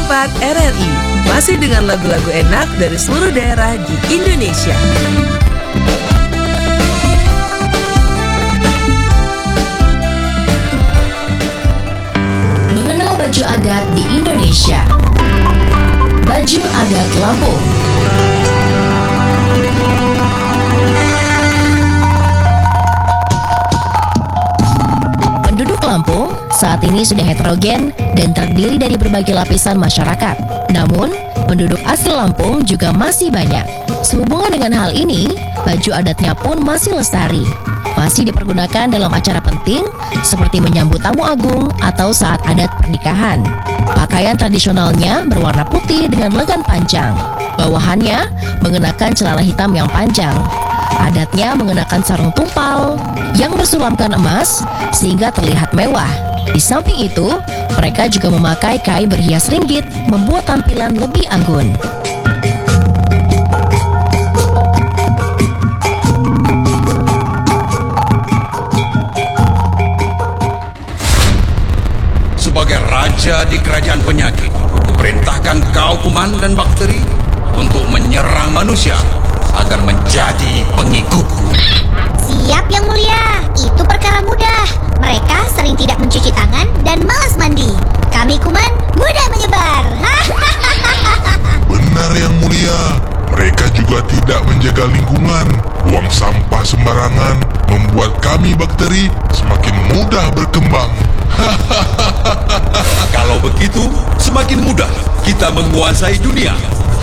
104 RRI, masih dengan lagu-lagu enak dari seluruh daerah di Indonesia. Mengenal baju adat di Indonesia. Baju adat Lampung. Penduduk Lampung saat ini sudah heterogen dan terdiri dari berbagai lapisan masyarakat. Namun, penduduk asli Lampung juga masih banyak. Sehubungan dengan hal ini, baju adatnya pun masih lestari. Masih dipergunakan dalam acara penting seperti menyambut tamu agung atau saat adat pernikahan. Pakaian tradisionalnya berwarna putih dengan lengan panjang. Bawahannya mengenakan celana hitam yang panjang. Adatnya mengenakan sarung tumpal yang bersulamkan emas sehingga terlihat mewah. Di samping itu, mereka juga memakai kain berhias ringgit membuat tampilan lebih anggun. Sebagai raja di kerajaan penyakit, perintahkan kau kuman dan bakteri untuk menyerang manusia agar menjadi pengikutku. Siap, Yang Mulia. Itu perkara mudah. Mereka sering tidak mencuci tangan dan malas mandi. Kami kuman mudah menyebar. Benar, Yang Mulia. Mereka juga tidak menjaga lingkungan. Buang sampah sembarangan membuat kami bakteri semakin mudah berkembang. Kalau begitu, semakin mudah kita menguasai dunia.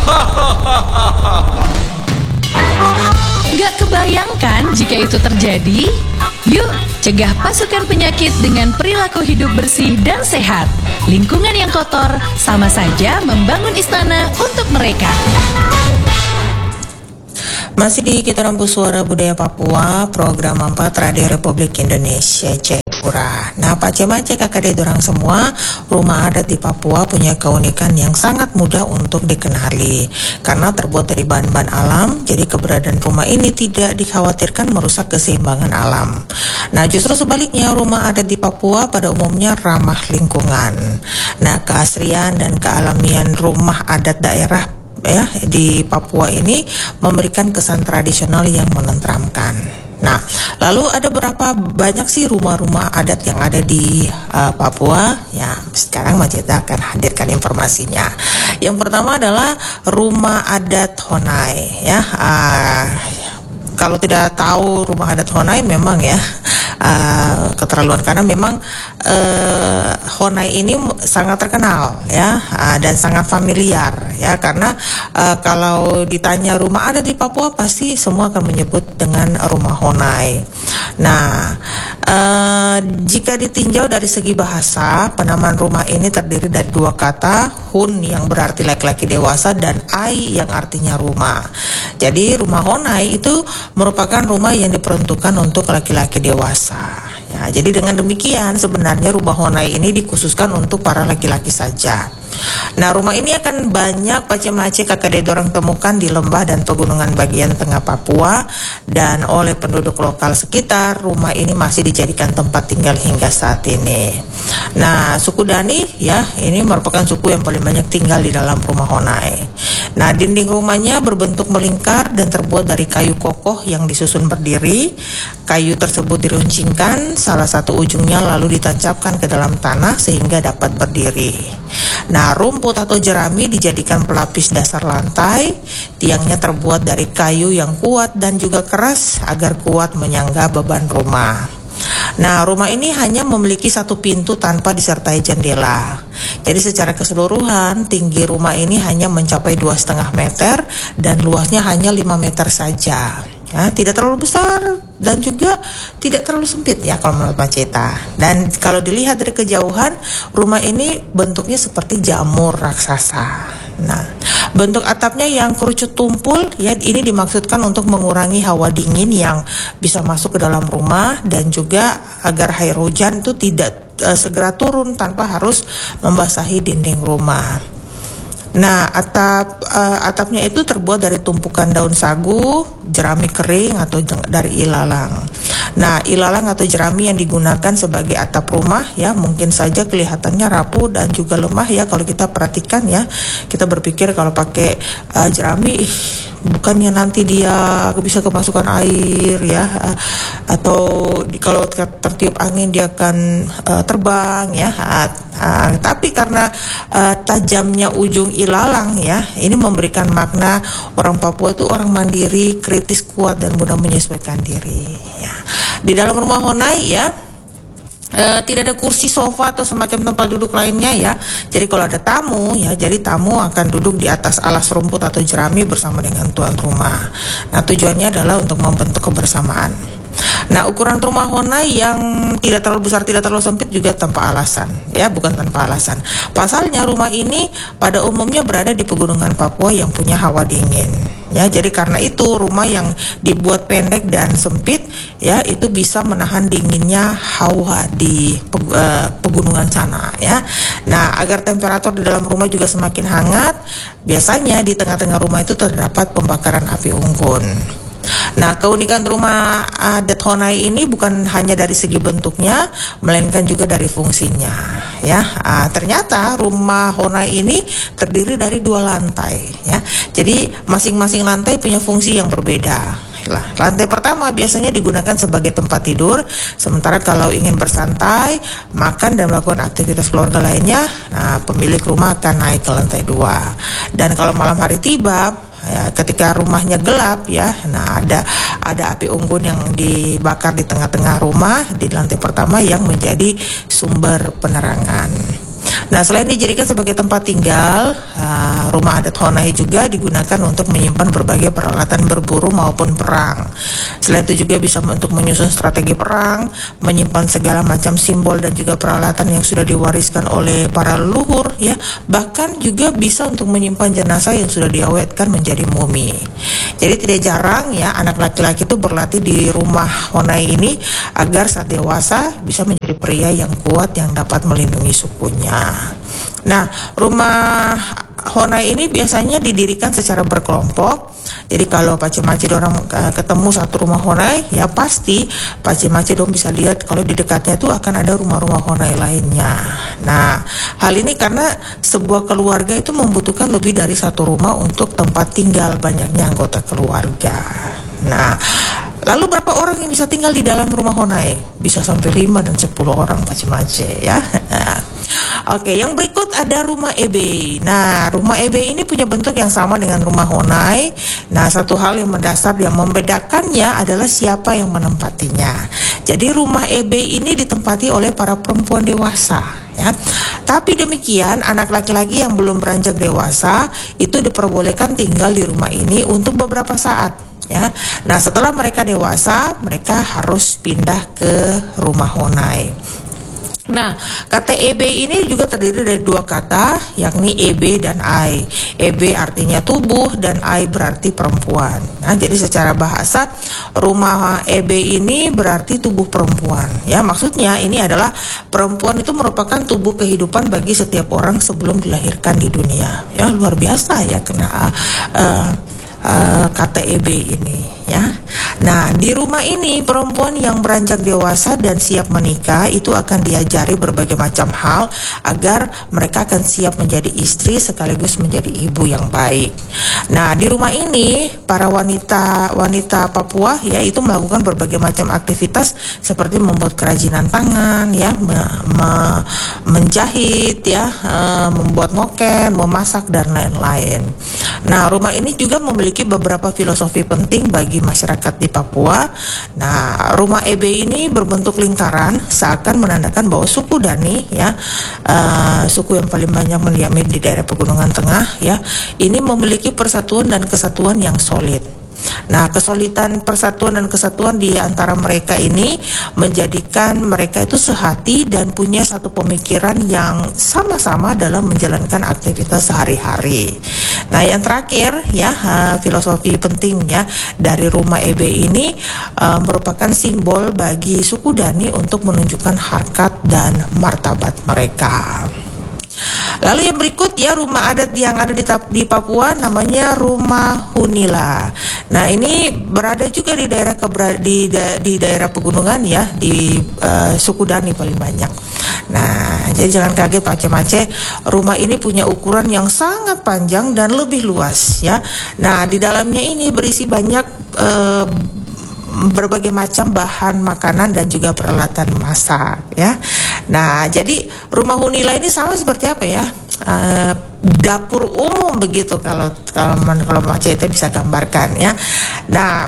Gak kebayangkan jika itu terjadi? Yuk, cegah pasukan penyakit dengan perilaku hidup bersih dan sehat. Lingkungan yang kotor sama saja membangun istana untuk mereka. Masih di Kita Rampu Suara Budaya Papua, program 4 Radio Republik Indonesia Jayapura. Nah, Pak Cemace, kakak dorang semua, rumah adat di Papua punya keunikan yang sangat mudah untuk dikenali. Karena terbuat dari bahan-bahan alam, jadi keberadaan rumah ini tidak dikhawatirkan merusak keseimbangan alam. Nah, justru sebaliknya, rumah adat di Papua pada umumnya ramah lingkungan. Nah, keasrian dan kealamian rumah adat daerah di Papua ini memberikan kesan tradisional yang menenteramkan. Nah, lalu ada berapa banyak sih rumah-rumah adat yang ada di Papua? Ya, sekarang Maceta akan hadirkan informasinya. Yang pertama adalah rumah adat Honai. Ya, kalau tidak tahu rumah adat Honai memang ya keterlaluan, karena memang Honai ini sangat terkenal ya, dan sangat familiar ya, karena kalau ditanya rumah adat di Papua pasti semua akan menyebut dengan rumah Honai. Nah, jika ditinjau dari segi bahasa, penamaan rumah ini terdiri dari dua kata, Hun yang berarti laki-laki dewasa dan Ai yang artinya rumah. Jadi rumah Honai itu merupakan rumah yang diperuntukkan untuk laki-laki dewasa. Ya, jadi dengan demikian sebenarnya rumah Honai ini dikhususkan untuk para laki-laki saja. Nah, rumah ini akan banyak Pace-mace kakak orang temukan di lembah dan pegunungan bagian tengah Papua, dan oleh penduduk lokal sekitar rumah ini masih dijadikan tempat tinggal hingga saat ini. Nah, suku Dani ya, ini merupakan suku yang paling banyak tinggal di dalam rumah Honai. Nah, dinding rumahnya berbentuk melingkar dan terbuat dari kayu kokoh yang disusun berdiri. Kayu tersebut diruncingkan, salah satu ujungnya lalu ditancapkan ke dalam tanah sehingga dapat berdiri. Nah, rumput atau jerami dijadikan pelapis dasar lantai. Tiangnya terbuat dari kayu yang kuat dan juga keras agar kuat menyangga beban rumah. Nah, rumah ini hanya memiliki satu pintu tanpa disertai jendela. Jadi secara keseluruhan tinggi rumah ini hanya mencapai 2,5 meter dan luasnya hanya 5 meter saja. Ya, tidak terlalu besar dan juga tidak terlalu sempit ya kalau menurut Maceta. Dan kalau dilihat dari kejauhan, rumah ini bentuknya seperti jamur raksasa. Nah, bentuk atapnya yang kerucut tumpul ya, ini dimaksudkan untuk mengurangi hawa dingin yang bisa masuk ke dalam rumah dan juga agar air hujan itu tidak segera turun tanpa harus membasahi dinding rumah. Nah, atapnya itu terbuat dari tumpukan daun sagu, jerami kering atau dari ilalang. Nah, ilalang atau jerami yang digunakan sebagai atap rumah ya mungkin saja kelihatannya rapuh dan juga lemah ya kalau kita perhatikan ya. Kita berpikir kalau pakai jerami bukannya nanti dia bisa kemasukan air ya, atau kalau tertiup angin dia akan terbang ya. Tapi karena tajamnya ujung ilalang ya, ini memberikan makna orang Papua itu orang mandiri, kritis, kuat dan mudah menyesuaikan diri ya. Di dalam rumah Honai ya tidak ada kursi, sofa atau semacam tempat duduk lainnya ya. Jadi kalau ada tamu ya, jadi tamu akan duduk di atas alas rumput atau jerami bersama dengan tuan rumah. Nah, tujuannya adalah untuk membentuk kebersamaan. Nah, ukuran rumah Honai yang tidak terlalu besar, tidak terlalu sempit juga tanpa alasan ya, bukan tanpa alasan. Pasalnya rumah ini pada umumnya berada di pegunungan Papua yang punya hawa dingin ya. Jadi karena itu rumah yang dibuat pendek dan sempit ya itu bisa menahan dinginnya hawa di pegunungan sana ya. Nah, agar temperatur di dalam rumah juga semakin hangat, biasanya di tengah-tengah rumah itu terdapat pembakaran api unggun. Nah, keunikan rumah adat Honai ini bukan hanya dari segi bentuknya, melainkan juga dari fungsinya ya. Ternyata rumah Honai ini terdiri dari 2 lantai ya. Jadi masing-masing lantai punya fungsi yang berbeda. Lantai pertama biasanya digunakan sebagai tempat tidur, sementara kalau ingin bersantai, makan dan melakukan aktivitas keluarga lainnya, nah, pemilik rumah akan naik ke lantai 2. Dan kalau malam hari tiba ya, ketika rumahnya gelap ya, nah ada api unggun yang dibakar di tengah-tengah rumah di lantai pertama yang menjadi sumber penerangan. Nah, selain dijadikan sebagai tempat tinggal, rumah adat Honai juga digunakan untuk menyimpan berbagai peralatan berburu maupun perang. Selain itu juga bisa untuk menyusun strategi perang, menyimpan segala macam simbol dan juga peralatan yang sudah diwariskan oleh para leluhur ya. Bahkan juga bisa untuk menyimpan jenazah yang sudah diawetkan menjadi mumi. Jadi tidak jarang ya anak laki-laki itu berlatih di rumah Honai ini agar saat dewasa bisa menjadi pria yang kuat yang dapat melindungi sukunya. Nah, rumah Honai ini biasanya didirikan secara berkelompok. Jadi kalau Pace-Mace orang ketemu satu rumah Honai, ya pasti Pace-Mace dong bisa lihat kalau di dekatnya itu akan ada rumah-rumah Honai lainnya. Nah, hal ini karena sebuah keluarga itu membutuhkan lebih dari satu rumah untuk tempat tinggal banyaknya anggota keluarga. Nah, lalu berapa orang yang bisa tinggal di dalam rumah Honai? Bisa sampai 5 dan 10 orang Pace-Mace ya. Oke, yang berikut ada rumah Ebe. Nah, rumah Ebe ini punya bentuk yang sama dengan rumah Honai. Nah, satu hal yang mendasar yang membedakannya adalah siapa yang menempatinya. Jadi rumah Ebe ini ditempati oleh para perempuan dewasa ya. Tapi demikian, anak laki-laki yang belum beranjak dewasa itu diperbolehkan tinggal di rumah ini untuk beberapa saat ya. Nah, setelah mereka dewasa, mereka harus pindah ke rumah Honai. Nah, kata Ebe ini juga terdiri dari 2 kata, yakni Ebe dan Ai. Ebe artinya tubuh dan Ai berarti perempuan. Nah, jadi secara bahasa rumah Ebe ini berarti tubuh perempuan. Ya, maksudnya ini adalah perempuan itu merupakan tubuh kehidupan bagi setiap orang sebelum dilahirkan di dunia. Ya, luar biasa ya kena kata Ebe ini ya. Nah, di rumah ini perempuan yang beranjak dewasa dan siap menikah itu akan diajari berbagai macam hal agar mereka akan siap menjadi istri sekaligus menjadi ibu yang baik. Nah, di rumah ini para wanita Papua ya itu melakukan berbagai macam aktivitas seperti membuat kerajinan tangan ya, menjahit ya, membuat ngoken, memasak dan lain-lain. Nah, rumah ini juga memiliki beberapa filosofi penting bagi masyarakat di Papua. Nah, rumah Ebe ini berbentuk lingkaran seakan menandakan bahwa suku Dani ya, suku yang paling banyak mendiami di daerah Pegunungan Tengah ya, ini memiliki persatuan dan kesatuan yang solid. Nah, kesulitan persatuan dan kesatuan di antara mereka ini menjadikan mereka itu sehati dan punya satu pemikiran yang sama-sama dalam menjalankan aktivitas sehari-hari. Nah, yang terakhir ya, filosofi pentingnya dari rumah Ebe ini merupakan simbol bagi suku Dani untuk menunjukkan harkat dan martabat mereka. Lalu yang berikut ya, rumah adat yang ada di Papua namanya Rumah Hunila. Nah, ini berada juga di daerah di daerah pegunungan ya, di suku Dani paling banyak. Nah, jadi jangan kaget Pak Aceh, rumah ini punya ukuran yang sangat panjang dan lebih luas ya. Nah, di dalamnya ini berisi banyak berbagai macam bahan makanan dan juga peralatan masak ya. Nah, jadi Rumah Hunila ini sama seperti apa ya? Dapur umum begitu kalau Pak Aceh bisa gambarkan ya. Nah,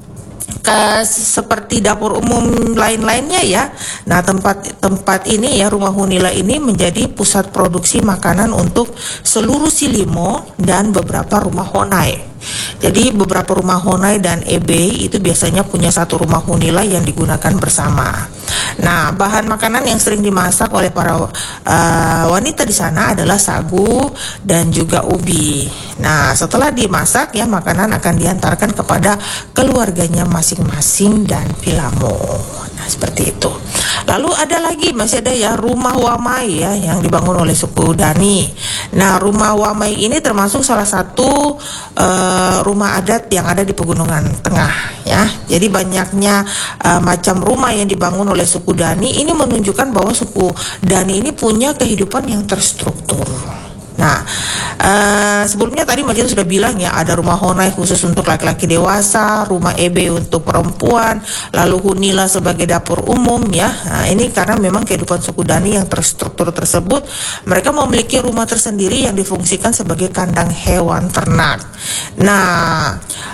seperti dapur umum lain-lainnya ya. Nah, tempat ini ya, Rumah Hunila ini menjadi pusat produksi makanan untuk seluruh Silimo dan beberapa rumah Honai. Jadi beberapa rumah Honai dan EB itu biasanya punya satu rumah Hunila yang digunakan bersama. Nah, bahan makanan yang sering dimasak oleh para wanita di sana adalah sagu dan juga ubi. Nah, setelah dimasak ya, makanan akan diantarkan kepada keluarganya masing-masing dan Pilamo. Nah, seperti itu. Lalu ada lagi, masih ada ya Rumah Wamai ya, yang dibangun oleh suku Dani. Nah, Rumah Wamai ini termasuk salah satu rumah adat yang ada di Pegunungan Tengah ya. Jadi banyaknya macam rumah yang dibangun oleh suku Dani ini menunjukkan bahwa suku Dani ini punya kehidupan yang terstruktur. Nah, sebelumnya tadi Mas Jito sudah bilang ya, ada rumah Honai khusus untuk laki-laki dewasa, rumah EB untuk perempuan, lalu Hunila sebagai dapur umum ya. Nah, ini karena memang kehidupan suku Dani yang terstruktur tersebut, mereka memiliki rumah tersendiri yang difungsikan sebagai kandang hewan ternak. Nah,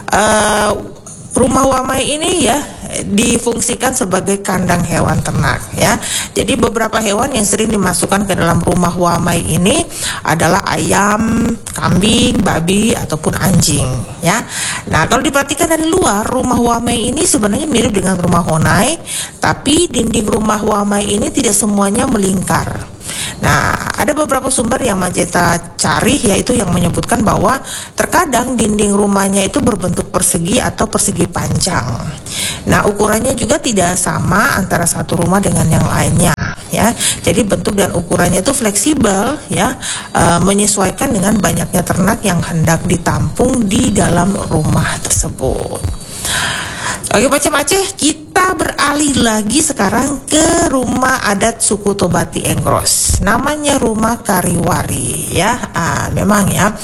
Rumah Wamai ini ya difungsikan sebagai kandang hewan ternak ya. Jadi beberapa hewan yang sering dimasukkan ke dalam rumah Wamai ini adalah ayam, kambing, babi ataupun anjing ya. Nah, kalau diperhatikan dari luar, rumah Wamai ini sebenarnya mirip dengan rumah Honai, tapi dinding rumah Wamai ini tidak semuanya melingkar. Nah, ada beberapa sumber yang Majeta cari, yaitu yang menyebutkan bahwa terkadang dinding rumahnya itu berbentuk persegi atau persegi panjang. Nah, ukurannya juga tidak sama antara satu rumah dengan yang lainnya ya. Jadi bentuk dan ukurannya itu fleksibel ya, menyesuaikan dengan banyaknya ternak yang hendak ditampung di dalam rumah tersebut. Oke Pak Aceh, kita beralih lagi sekarang ke rumah adat suku Tobati Engros. Namanya Rumah Kariwari ya. Memang ya,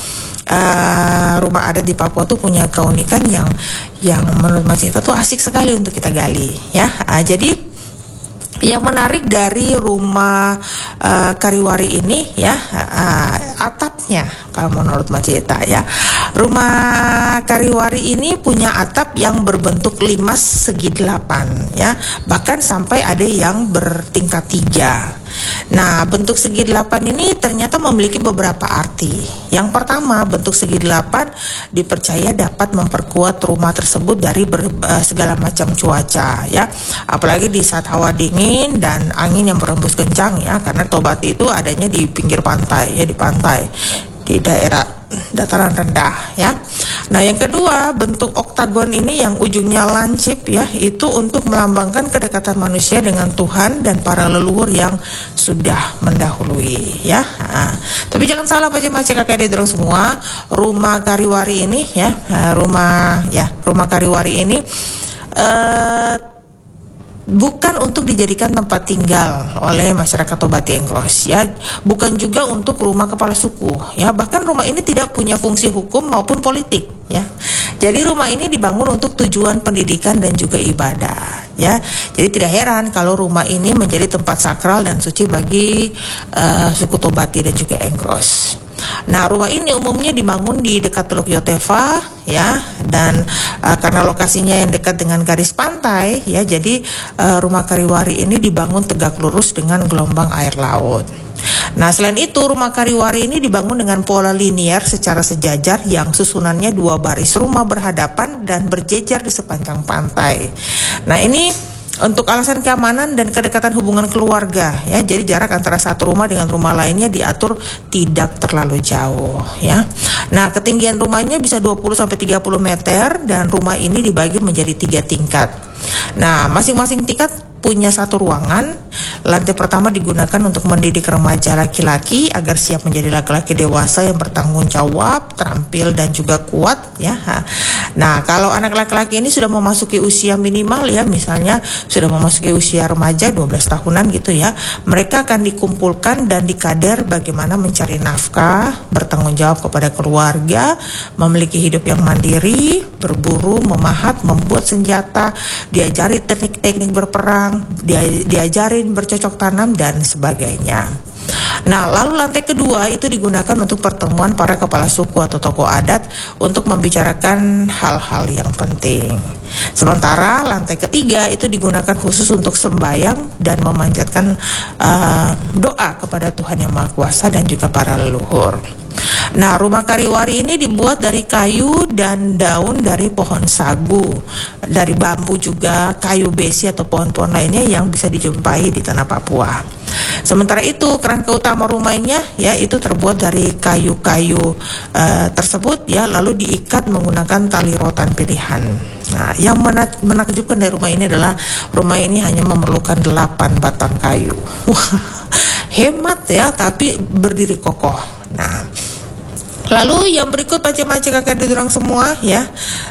rumah adat di Papua tuh punya keunikan yang menurut Mas Jito tuh asik sekali untuk kita gali ya. Jadi yang menarik dari rumah Kariwari ini ya, atapnya kalau menurut Mas Jito ya. Rumah Kariwari ini punya atap yang berbentuk limas segi 8 ya, bahkan sampai ada yang bertingkat 3. Nah, bentuk segi 8 ini ternyata memiliki beberapa arti. Yang pertama, bentuk segi 8 dipercaya dapat memperkuat rumah tersebut dari segala macam cuaca ya. Apalagi di saat hawa dingin dan angin yang berembus kencang ya, karena Tobati itu adanya di pinggir pantai ya, di pantai, di daerah dataran rendah ya. Nah, yang kedua, bentuk oktagon ini yang ujungnya lancip ya, itu untuk melambangkan kedekatan manusia dengan Tuhan dan para leluhur yang sudah mendahului ya. Tapi jangan salah Pak Aceh kakek dorong semua, rumah Kariwari ini ya, rumah Kariwari ini bukan untuk dijadikan tempat tinggal oleh masyarakat Tobati Engros ya, bukan juga untuk rumah kepala suku ya, bahkan rumah ini tidak punya fungsi hukum maupun politik ya. Jadi rumah ini dibangun untuk tujuan pendidikan dan juga ibadah ya. Jadi tidak heran kalau rumah ini menjadi tempat sakral dan suci bagi suku Tobati dan juga Engros. Nah, rumah ini umumnya dibangun di dekat Teluk Yotefa ya, dan karena lokasinya yang dekat dengan garis pantai ya, jadi rumah Kariwari ini dibangun tegak lurus dengan gelombang air laut. Nah, selain itu rumah Kariwari ini dibangun dengan pola linear secara sejajar yang susunannya 2 baris rumah berhadapan dan berjejer di sepanjang pantai. Nah, ini untuk alasan keamanan dan kedekatan hubungan keluarga ya, jadi jarak antara satu rumah dengan rumah lainnya diatur tidak terlalu jauh ya. Nah, ketinggian rumahnya bisa 20-30 meter dan rumah ini dibagi menjadi 3 tingkat. Nah, masing-masing tingkat punya satu ruangan. Lantai pertama digunakan untuk mendidik remaja laki-laki agar siap menjadi laki-laki dewasa yang bertanggung jawab, terampil dan juga kuat ya. Nah, kalau anak laki-laki ini sudah memasuki usia minimal ya, misalnya sudah memasuki usia remaja 12 tahunan gitu ya, mereka akan dikumpulkan dan dikader bagaimana mencari nafkah, bertanggung jawab kepada keluarga, memiliki hidup yang mandiri, berburu, memahat, membuat senjata, diajari teknik-teknik berperang, diajarin bercocok tanam dan sebagainya. Nah, lalu lantai kedua itu digunakan untuk pertemuan para kepala suku atau tokoh adat untuk membicarakan hal-hal yang penting. Sementara lantai ketiga itu digunakan khusus untuk sembahyang dan memanjatkan doa kepada Tuhan Yang Maha Kuasa dan juga para leluhur. Nah, rumah kariwari ini dibuat dari kayu dan daun dari pohon sagu, dari bambu juga, kayu besi atau pohon-pohon lainnya yang bisa dijumpai di tanah Papua. Sementara itu kerangka utama rumahnya ya itu terbuat dari kayu-kayu tersebut ya, lalu diikat menggunakan tali rotan pilihan. Nah, yang menakjubkan dari rumah ini adalah rumah ini hanya memerlukan 8 batang kayu. Wah, hemat ya, tapi berdiri kokoh. Nah, lalu yang berikut macam-macam kakak diorang semua ya,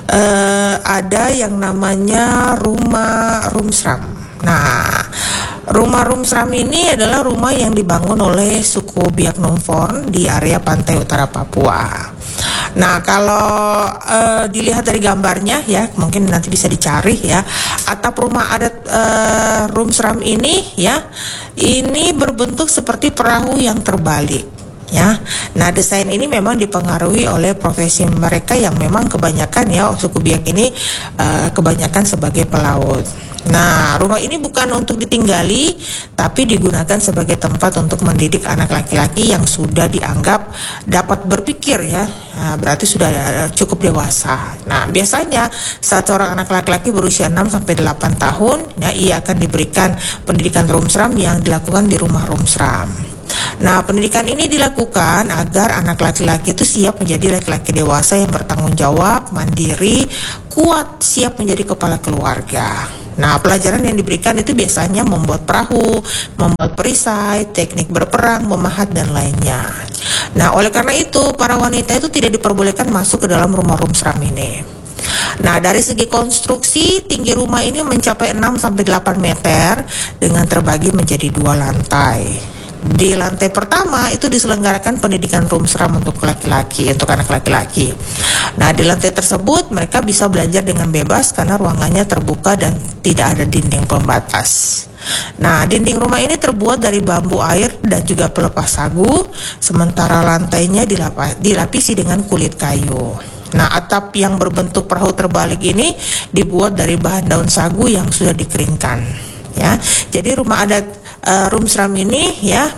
ada yang namanya rumah rumsram. Nah, rumah rumsram ini adalah rumah yang dibangun oleh suku Biak Numfor di area pantai utara Papua. Nah, kalau dilihat dari gambarnya ya, mungkin nanti bisa dicari ya, atap rumah adat rumsram ini ya, ini berbentuk seperti perahu yang terbalik. Ya, nah desain ini memang dipengaruhi oleh profesi mereka yang memang kebanyakan ya suku Biak ini kebanyakan sebagai pelaut. Nah, rumah ini bukan untuk ditinggali, tapi digunakan sebagai tempat untuk mendidik anak laki-laki yang sudah dianggap dapat berpikir ya, berarti sudah cukup dewasa. Nah, biasanya saat seorang anak laki-laki berusia 6-8 tahun, ya, ia akan diberikan pendidikan rumsram yang dilakukan di rumah rumsram. Nah, pendidikan ini dilakukan agar anak laki-laki itu siap menjadi laki-laki dewasa yang bertanggung jawab, mandiri, kuat, siap menjadi kepala keluarga. Nah, pelajaran yang diberikan itu biasanya membuat perahu, membuat perisai, teknik berperang, memahat, dan lainnya. Nah, oleh karena itu, para wanita itu tidak diperbolehkan masuk ke dalam rumah rumsram ini. Nah, dari segi konstruksi, tinggi rumah ini mencapai 6-8 meter dengan terbagi menjadi 2 lantai. Di lantai pertama itu diselenggarakan pendidikan rumsram untuk laki-laki, untuk anak laki-laki. Nah, di lantai tersebut mereka bisa belajar dengan bebas karena ruangannya terbuka dan tidak ada dinding pembatas. Nah, dinding rumah ini terbuat dari bambu air dan juga pelepas sagu, sementara lantainya dilapisi dengan kulit kayu. Nah, atap yang berbentuk perahu terbalik ini dibuat dari bahan daun sagu yang sudah dikeringkan. Ya, jadi rumah adat rumsram ini ya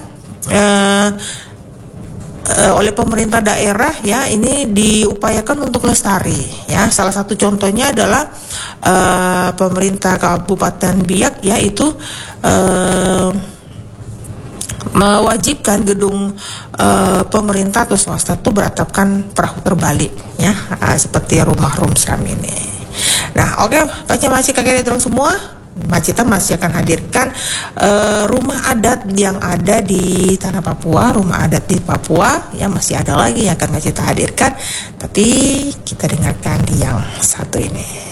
oleh pemerintah daerah ya ini diupayakan untuk lestari ya. Salah satu contohnya adalah pemerintah Kabupaten Biak yaitu mewajibkan gedung pemerintah atau swasta itu beratapkan perahu terbalik ya, seperti rumah rumsram ini. Nah, oke, macam-macam kakek terus semua. Macita masih akan hadirkan rumah adat yang ada di tanah Papua, rumah adat di Papua ya, masih ada lagi yang akan Macita hadirkan, tapi kita dengarkan di yang satu ini.